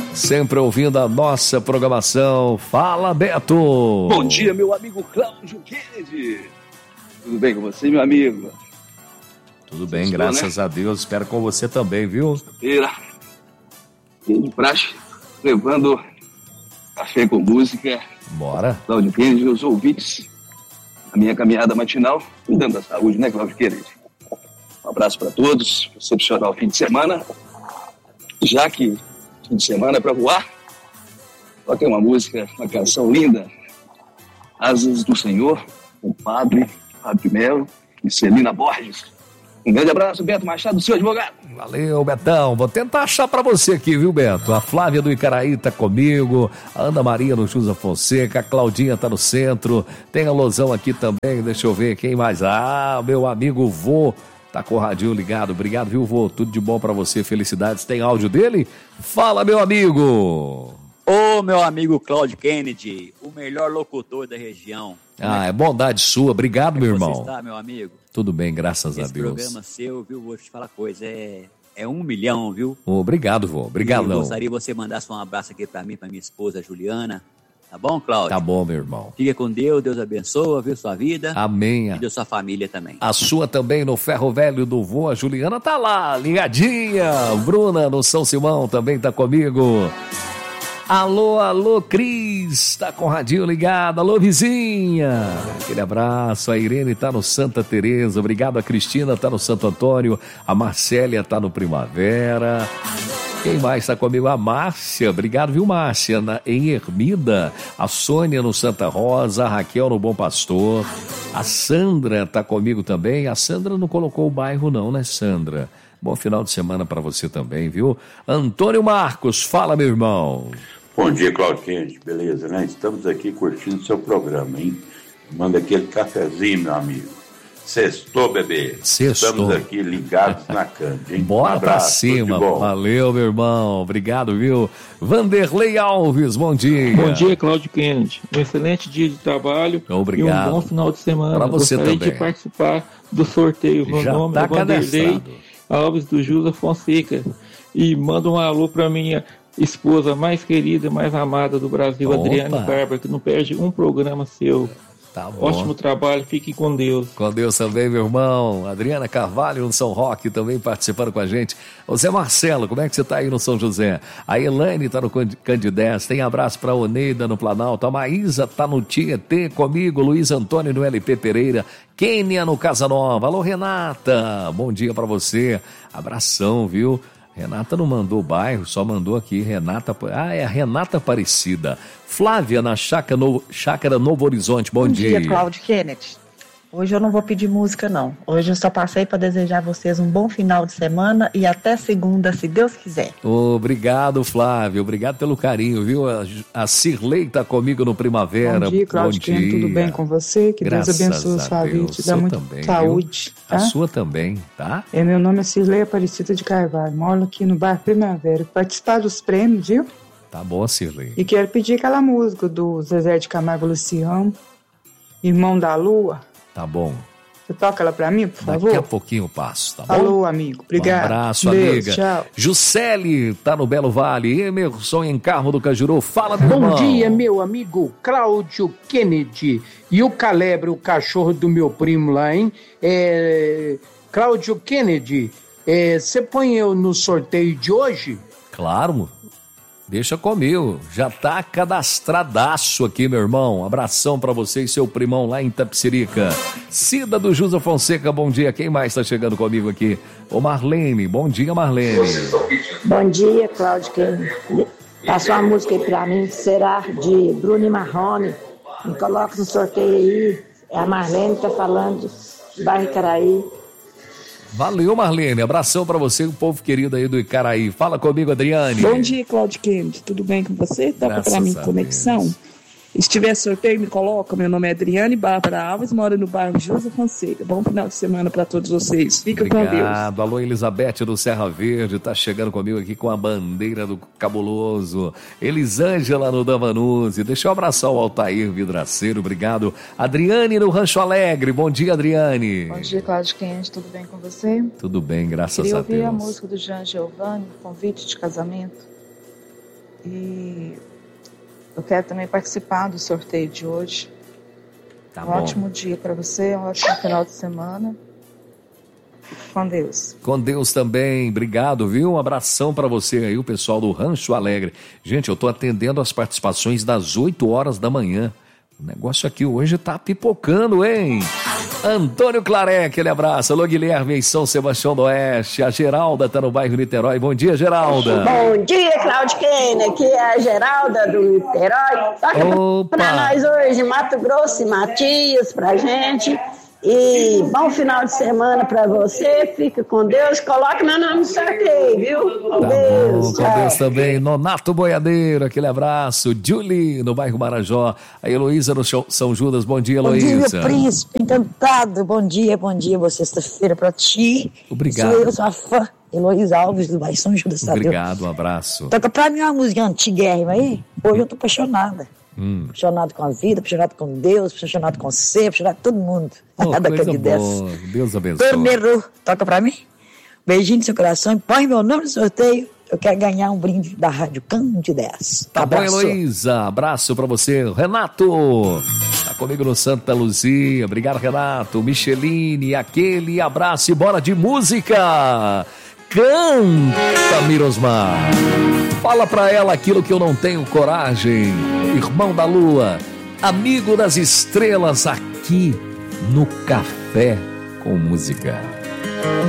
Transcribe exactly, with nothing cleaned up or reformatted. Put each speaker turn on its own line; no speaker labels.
sempre ouvindo a nossa programação. Fala, Beto!
Bom dia, meu amigo Cláudio Kennedy. Tudo bem com você, meu amigo?
Tudo bem, Estou, graças né? a Deus. Espero com você também, viu?
Feira, de praxe, levando café com música.
Bora.
Cláudio Kennedy, os ouvintes, a minha caminhada matinal, cuidando da saúde, né, Cláudio Kennedy? Um abraço para todos, excepcional fim de semana. Já que fim de semana é para voar, só tem uma música, uma canção linda, Asas do Senhor, com o padre Fábio Melo e Celina Borges. Um grande abraço, Beto Machado, seu advogado.
Valeu, Betão. Vou tentar achar pra você aqui, viu, Beto? A Flávia do Icaraí tá comigo, a Ana Maria no Júlia Fonseca, a Claudinha tá no centro, tem a Lozão aqui também, deixa eu ver quem mais. Ah, meu amigo Vô tá com o radinho ligado. Obrigado, viu, Vô? Tudo de bom pra você, felicidades. Tem áudio dele? Fala, meu amigo!
Ô, meu amigo Cláudio Kennedy, o melhor locutor da região.
Ah, é bondade sua. Obrigado,
Como
meu
é que
irmão.
Você está, meu amigo?
Tudo bem, graças
Esse
a Deus.
Esse programa seu, viu, vou te falar coisa, é, é um milhão, viu?
Obrigado, vô. Obrigado, não.
Gostaria que você mandasse um abraço aqui pra mim, pra minha esposa, Juliana. Tá bom, Cláudio?
Tá bom, meu irmão.
Fica com Deus, Deus abençoa, viu, sua vida.
Amém.
E da sua família também.
A sua também no Ferro Velho do Vô. A Juliana tá lá, ligadinha. Bruna no São Simão também tá comigo. Alô, alô, Cris, tá com o radinho ligado. Alô, vizinha. Aquele abraço. A Irene tá no Santa Teresa. Obrigado. A Cristina tá no Santo Antônio. A Marcélia tá no Primavera. Quem mais tá comigo? A Márcia. Obrigado, viu, Márcia? Na, em Ermida. A Sônia no Santa Rosa. A Raquel no Bom Pastor. A Sandra tá comigo também. A Sandra não colocou o bairro não, né, Sandra? Bom final de semana pra você também, viu? Antônio Marcos, fala, meu irmão.
Bom dia, Cláudio Kennedy, beleza, né? Estamos aqui curtindo seu programa, hein? Manda aquele cafezinho, meu amigo. Sextou, bebê.
Sextou.
Estamos aqui ligados na canja, hein?
Bora
um
pra cima. Valeu, meu irmão. Obrigado, viu? Vanderlei Alves, bom dia.
Bom dia, Cláudio Kennedy. Um excelente dia de trabalho.
Obrigado.
E um bom final de semana.
Pra você
Gostaria
também.
de participar do sorteio. Meu
Já
nome
tá
é Vanderlei
cadastrado.
Alves do Júlia Fonseca. E manda um alô pra minha esposa mais querida, mais amada do Brasil,
Opa.
Adriane Bárbara, que não perde um programa seu.
Tá bom.
Ótimo trabalho, fique com Deus.
Com Deus também, meu irmão. Adriana Carvalho no São Roque também participando com a gente. O Zé Marcelo, como é que você tá aí no São José? A Elaine tá no Candidez, tem abraço pra Oneida no Planalto. A Maísa tá no Tietê comigo, Luiz Antônio no L P Pereira. Kênia no Casa Nova. Alô, Renata, bom dia pra você. Abração, viu? Renata não mandou o bairro, só mandou aqui Renata. Ah, é a Renata Aparecida. Flávia na Chácara Novo, Chácara Novo Horizonte, bom,
bom
dia.
Bom dia, Cláudio Kennedy. Hoje eu não vou pedir música, não. Hoje eu só passei para desejar a vocês um bom final de semana e até segunda, se Deus quiser.
Obrigado, Flávio. Obrigado pelo carinho, viu? A, a Cirlei tá comigo no Primavera.
Bom dia, Cláudio Kennedy. Tudo bem com você? Que
Graças
Deus abençoe a sua vida, te dá muita
também,
saúde.
Tá?
A
sua também, tá?
É, meu nome é Cirlei Aparecida de Carvalho. Moro aqui no bairro Primavera. Participar dos prêmios, viu?
Tá bom, Cirlei.
E quero pedir aquela música do Zezé de Camargo Luciano, Irmão da Lua.
Tá bom.
Você toca ela pra mim, por favor?
Daqui a pouquinho eu passo, tá bom?
Alô, amigo. Obrigado.
Um abraço,
Beijo,
amiga.
Tchau.
Juscelie tá no Belo Vale. Emerson em Carro do Cajuru. Fala, meu
Bom
irmão.
dia, meu amigo Cláudio Kennedy. E o Calebre, o cachorro do meu primo lá, hein? É... Cláudio Kennedy, você é... põe eu no sorteio de hoje?
Claro. Deixa comigo, já tá cadastradaço aqui, meu irmão. Abração pra você e seu primão lá em Tapicirica. Cida do Júlia Fonseca, bom dia. Quem mais tá chegando comigo aqui? Ô Marlene, bom dia, Marlene.
Bom dia, Cláudio. Passa uma música aí pra mim, será de Bruno e Marrone. Me coloca no sorteio aí. É a Marlene que tá falando do bairro Icaraí.
Valeu, Marlene. Abração pra você, o povo querido aí do Icaraí. Fala comigo, Adriane.
Bom dia, Cláudio Kennedy. Tudo bem com você? Toca pra mim conexão. Se tiver sorteio, me coloca. Meu nome é Adriane Bárbara Alves, moro no bairro José Fonseca. Bom final de semana para todos vocês. Fica com Deus.
Obrigado. Alô, Elizabeth do Serra Verde, tá chegando comigo aqui com a bandeira do Cabuloso. Elisângela no Davanuse. Deixa eu abraçar o Altair Vidraceiro, obrigado. Adriane no Rancho Alegre. Bom dia, Adriane.
Bom dia, Cláudio Kennedy. Tudo bem com você?
Tudo bem, graças
Queria
a Deus.
Queria ouvir a música do Jean Giovanni, Convite de Casamento. E Eu quero também participar do sorteio de hoje.
Tá
um
bom.
ótimo dia para você, um ótimo final de semana. Com Deus.
Com Deus também, obrigado, viu? Um abração para você aí, o pessoal do Rancho Alegre. Gente, eu tô atendendo as participações das oito horas da manhã. O negócio aqui hoje tá pipocando, hein? Antônio Claré, aquele abraço. Alô, Guilherme, em São Sebastião do Oeste. A Geralda tá no bairro Niterói. Bom dia, Geralda.
Bom dia, Claudio Kane. Aqui é a Geralda do Niterói. Toca pra nós hoje, Mato Grosso e Matias, pra gente. E bom final de semana pra você. Fica com Deus. Coloque meu nome no sorteio, viu? Com
Tá
Deus.
bom, com Deus também. Nonato Boiadeiro, aquele abraço. Julie, no bairro Marajó. A Heloísa no São Judas. Bom dia,
Bom
Heloísa.
dia, príncipe encantado. Bom dia, bom dia. Boa sexta-feira pra ti.
Obrigado.
Sou eu, sua fã. Heloísa Alves, do bairro São Judas.
Obrigado, um abraço.
Toca pra mim uma música antiguérrima aí. Hoje eu tô apaixonada.
Hum.
Apaixonado com a vida, apaixonado com Deus, apaixonado com você, apaixonado com todo mundo.
Oh,
Daquele
coisa
dessa.
boa. Deus abençoe.
Torneiro, toca pra mim. Beijinho no seu coração e põe meu nome no sorteio. Eu quero ganhar um brinde da Rádio Cândido dez.
Tá
Abraço.
bom, Heloísa. Abraço pra você. Renato, tá comigo no Santa Luzia. Obrigado, Renato. Micheline, aquele abraço e bora de música. Canta, Mirosmar. Fala pra ela aquilo que eu não tenho coragem. Irmão da Lua, amigo das estrelas, aqui no Café com Música.